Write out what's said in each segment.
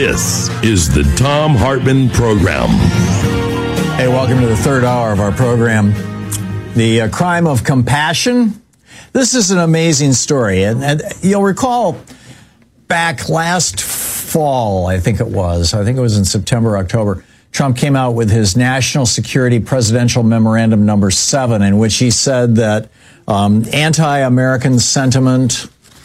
This is the Thom Hartmann Program. Hey, welcome to the third hour of our program. The crime of compassion. This is an amazing story. And you'll recall back last fall, I think it was in September, October, Trump came out with his National Security Presidential Memorandum number 7, in which he said that anti-American sentiment,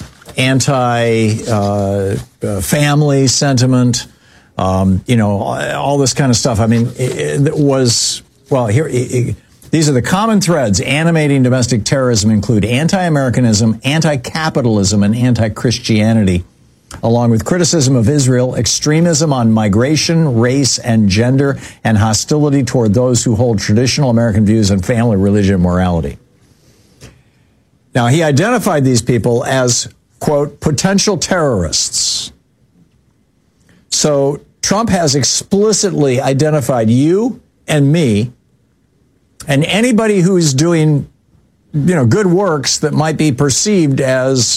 anti-family sentiment, all this kind of stuff. I mean, it was, well, these are the common threads animating domestic terrorism include anti-Americanism, anti-capitalism, and anti-Christianity, along with criticism of Israel, extremism on migration, race, and gender, and hostility toward those who hold traditional American views on family, religion, and morality. Now, he identified these people as, quote, potential terrorists. So Trump has explicitly identified you and me and anybody who is doing, good works that might be perceived as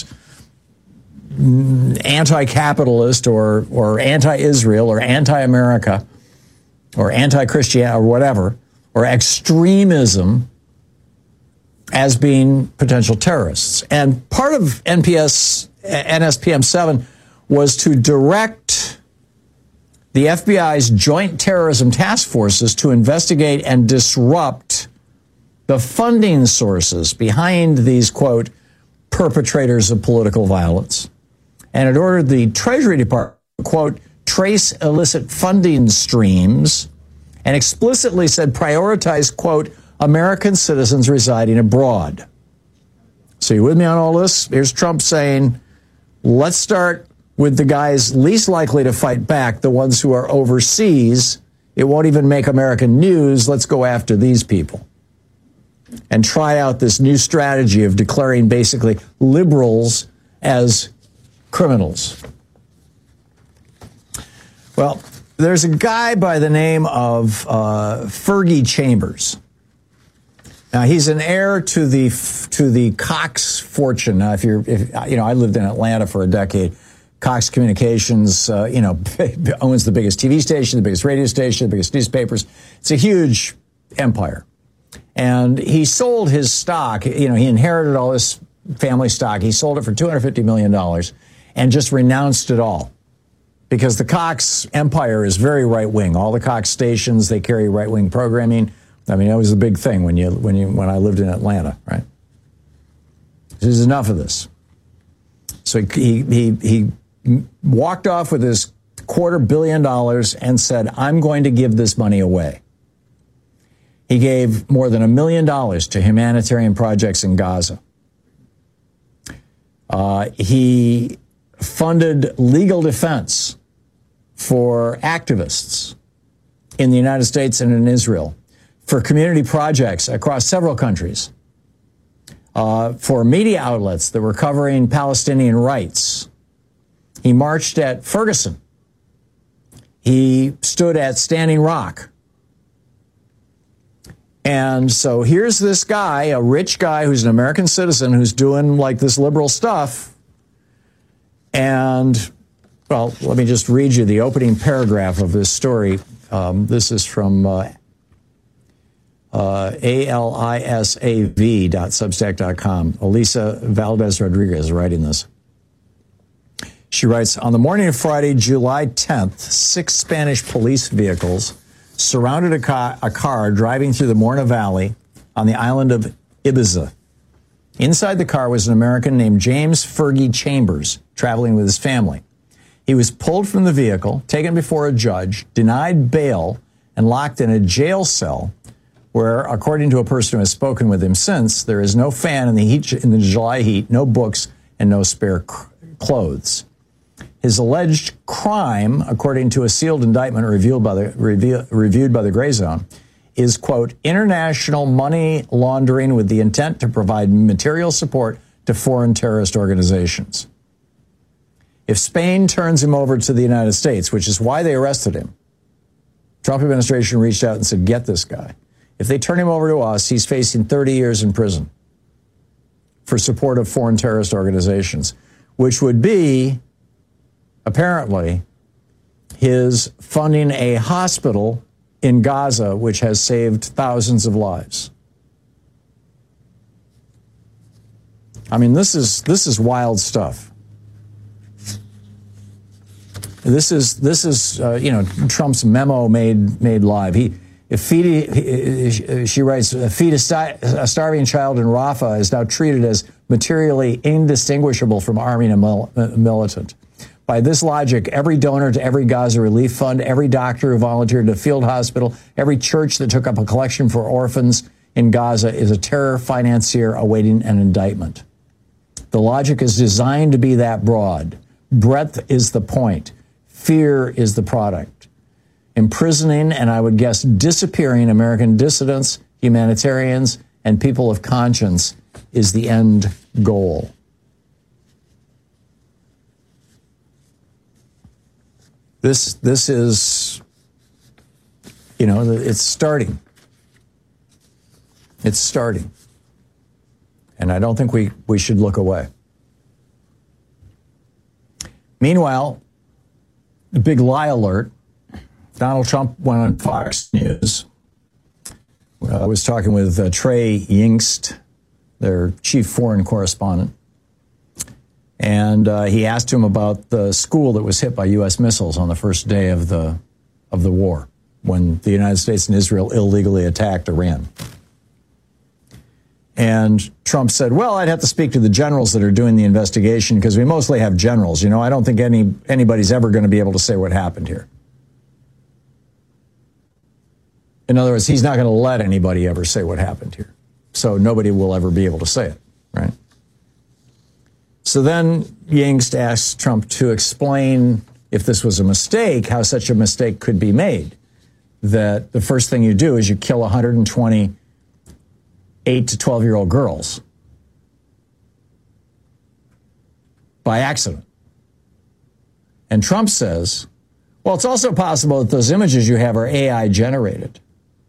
anti-capitalist or anti-Israel or anti-America or anti-Christian or whatever, or extremism as being potential terrorists. And part of NSPM 7 was to direct the FBI's Joint Terrorism Task Forces to investigate and disrupt the funding sources behind these, quote, perpetrators of political violence. And it ordered the Treasury Department, quote, trace illicit funding streams, and explicitly said prioritize, quote, American citizens residing abroad. So you with me on all this? Here's Trump saying, let's start with the guys least likely to fight back, the ones who are overseas. It won't even make American news. Let's go after these people. And try out this new strategy of declaring basically liberals as criminals. Well, there's a guy by the name of Fergie Chambers. Now, he's an heir to the Cox fortune. Now, I lived in Atlanta for a decade. Cox Communications, owns the biggest TV station, the biggest radio station, the biggest newspapers. It's a huge empire. And he sold his stock. He inherited all this family stock. He sold it for $250 million and just renounced it all because the Cox empire is very right wing. All the Cox stations, they carry right wing programming. I mean, that was a big thing when I lived in Atlanta, right? There's enough of this. So he walked off with his $250 million and said, I'm going to give this money away. He gave more than $1 million to humanitarian projects in Gaza. He funded legal defense for activists in the United States and in Israel, for community projects across several countries, for media outlets that were covering Palestinian rights. He marched at Ferguson. He stood at Standing Rock. And so here's this guy, a rich guy who's an American citizen who's doing like this liberal stuff. And, well, let me just read you the opening paragraph of this story. This is from alisav.substack.com. Elisa Valdez Rodriguez is writing this. She writes, on the morning of Friday, July 10th, 6 Spanish police vehicles surrounded a car driving through the Morna Valley on the island of Ibiza. Inside the car was an American named James Fergie Chambers, traveling with his family. He was pulled from the vehicle, taken before a judge, denied bail, and locked in a jail cell where, according to a person who has spoken with him since, there is no fan in the July heat, no books, and no spare clothes. His alleged crime, according to a sealed indictment reviewed by the Gray Zone, is, quote, international money laundering with the intent to provide material support to foreign terrorist organizations. If Spain turns him over to the United States, which is why they arrested him, Trump administration reached out and said, get this guy. If they turn him over to us, he's facing 30 years in prison for support of foreign terrorist organizations, which would be, apparently, his funding a hospital in Gaza, which has saved thousands of lives. I mean, this is wild stuff. This is Trump's memo made live. She writes, feed a starving child in Rafah is now treated as materially indistinguishable from army and militant. By this logic, every donor to every Gaza relief fund, every doctor who volunteered at a field hospital, every church that took up a collection for orphans in Gaza is a terror financier awaiting an indictment. The logic is designed to be that broad. Breadth is the point. Fear is the product. Imprisoning, and I would guess disappearing, American dissidents, humanitarians, and people of conscience is the end goal. This is, it's starting. It's starting. And I don't think we should look away. Meanwhile, the big lie alert, Donald Trump went on Fox News. I was talking with Trey Yingst, their chief foreign correspondent, and he asked him about the school that was hit by U.S. missiles on the first day of the war, when the United States and Israel illegally attacked Iran. And Trump said, well, I'd have to speak to the generals that are doing the investigation because we mostly have generals. I don't think anybody's ever going to be able to say what happened here. In other words, he's not going to let anybody ever say what happened here. So nobody will ever be able to say it, right? So then Yingst asked Trump to explain, if this was a mistake, how such a mistake could be made. That the first thing you do is you kill 120 8 to 12-year-old girls by accident. And Trump says, well, it's also possible that those images you have are AI generated.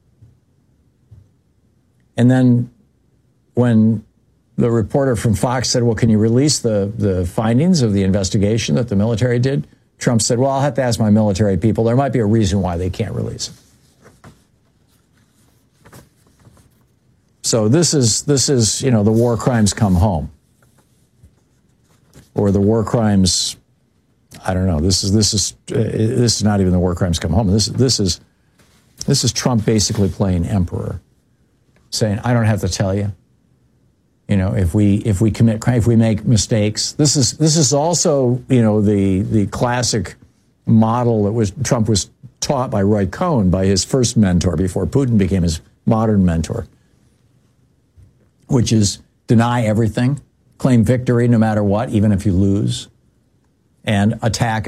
And then when the reporter from Fox said, well, can you release the findings of the investigation that the military did? Trump said, well, I'll have to ask my military people. There might be a reason why they can't release it. So this is the war crimes come home, or the war crimes. I don't know. This is not even the war crimes come home. This is Trump basically playing emperor, saying, I don't have to tell you. If we commit crime, if we make mistakes. This is also the classic model that Trump was taught by Roy Cohn, by his first mentor before Putin became his modern mentor, which is deny everything, claim victory no matter what, even if you lose, and attack.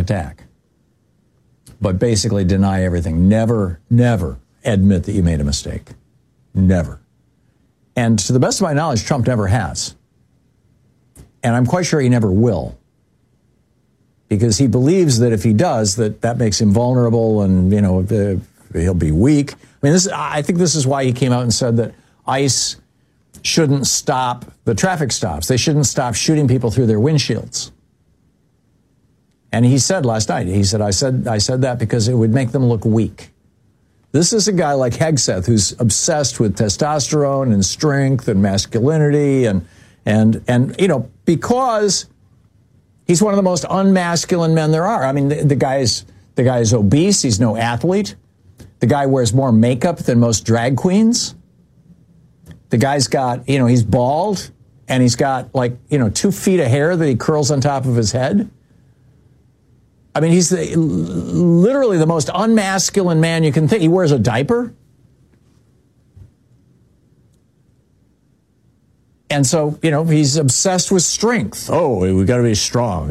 But basically deny everything. Never admit that you made a mistake. Never. And to the best of my knowledge, Trump never has. And I'm quite sure he never will. Because he believes that if he does, that makes him vulnerable and, he'll be weak. I think this is why he came out and said that ICE shouldn't stop the traffic stops. They shouldn't stop shooting people through their windshields. And he said last night, I said that because it would make them look weak. This is a guy like Hegseth who's obsessed with testosterone and strength and masculinity and because he's one of the most unmasculine men there are. I mean, the guy is obese. He's no athlete. The guy wears more makeup than most drag queens. The guy's got, he's bald, and he's got 2 feet of hair that he curls on top of his head. I mean, he's literally the most unmasculine man you can think. He wears a diaper. And so, he's obsessed with strength. Oh, we got to be strong.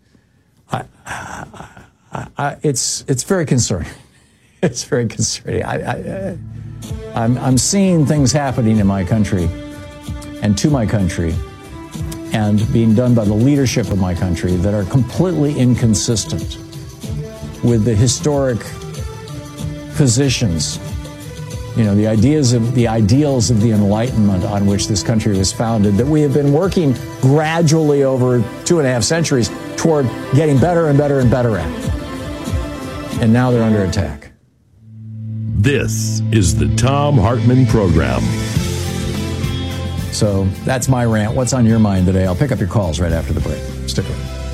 It's very concerning. It's very concerning. I'm seeing things happening in my country and to my country and being done by the leadership of my country that are completely inconsistent with the historic positions, the ideals of the Enlightenment on which this country was founded, that we have been working gradually over 2.5 centuries toward getting better and better and better at. And now they're under attack. This is the Thom Hartmann Program. So that's my rant. What's on your mind today? I'll pick up your calls right after the break. Stick around.